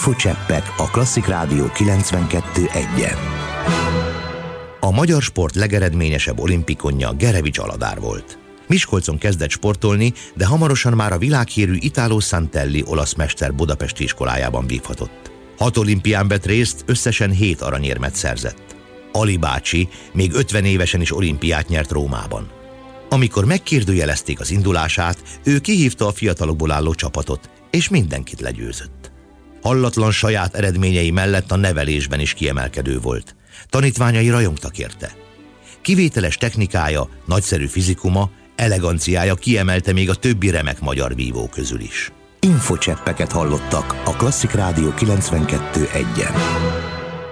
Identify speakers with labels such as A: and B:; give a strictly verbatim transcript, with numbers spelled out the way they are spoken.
A: Infocseppek a Klasszik Rádió kilencvenkettő egyen. A magyar sport legeredményesebb olimpikonja Gerevics Aladár volt. Miskolcon kezdett sportolni, de hamarosan már a világhírű Italo Santelli olasz mester budapesti iskolájában vívhatott. Hat olimpián vett részt, összesen hét aranyérmet szerzett. Ali bácsi még ötven évesen is olimpiát nyert Rómában. Amikor megkérdőjelezték az indulását, ő kihívta a fiatalokból álló csapatot, és mindenkit legyőzött. Hallatlan saját eredményei mellett a nevelésben is kiemelkedő volt. Tanítványai rajongtak érte. Kivételes technikája, nagyszerű fizikuma, eleganciája kiemelte még a többi remek magyar vívó közül is. Infocseppeket hallottak a Klasszik Rádió kilencvenkettő egyen.